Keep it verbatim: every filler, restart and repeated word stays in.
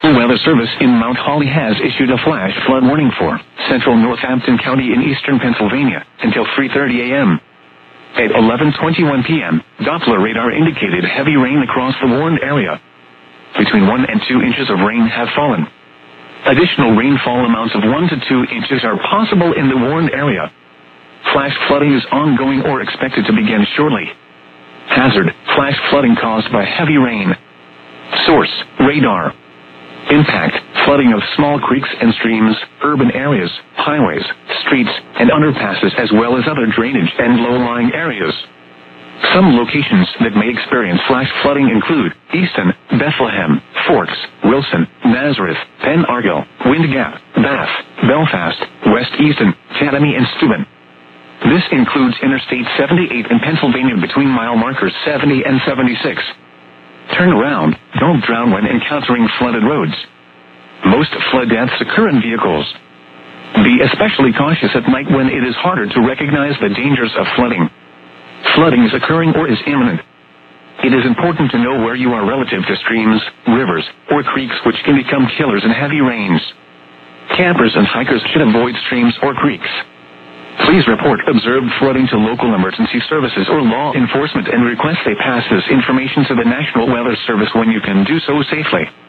The Weather Service in Mount Holly has issued a flash flood warning for central Northampton County in eastern Pennsylvania until three thirty a.m. At eleven twenty-one p.m., Doppler radar indicated heavy rain across the warned area. Between one and two inches of rain have fallen. Additional rainfall amounts of one to two inches are possible in the warned area. Flash flooding is ongoing or expected to begin shortly. Hazard: flash flooding caused by heavy rain. Source: radar. Impact: flooding of small creeks and streams, urban areas, highways, streets, and underpasses, as well as other drainage and low-lying areas. Some locations that may experience flash flooding include Easton, Bethlehem, Forks, Wilson, Nazareth, Penn Argyll, Wind Gap, Bath, Belfast, West Easton, Chatham, and Steuben. This includes Interstate seventy-eight in Pennsylvania between mile markers seventy and seventy-six. Turn around, don't drown when encountering flooded roads. Most flood deaths occur in vehicles. Be especially cautious at night when it is harder to recognize the dangers of flooding. Flooding is occurring or is imminent. It is important to know where you are relative to streams, rivers, or creeks, which can become killers in heavy rains. Campers and hikers should avoid streams or creeks. Please report observed flooding to local emergency services or law enforcement and request they pass this information to the National Weather Service when you can do so safely.